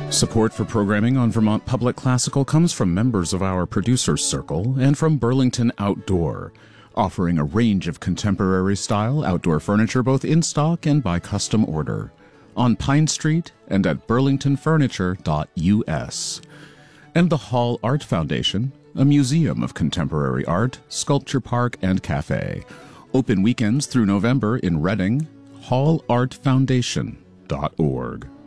Support for programming on Vermont Public Classical comes from members of our Producers Circle and from Burlington Outdoor, offering a range of contemporary-style outdoor furniture both in stock and by custom order, on Pine Street and at burlingtonfurniture.us. And the Hall Art Foundation, a museum of contemporary art, sculpture park, and cafe. Open weekends through November in Reading, hallartfoundation.org.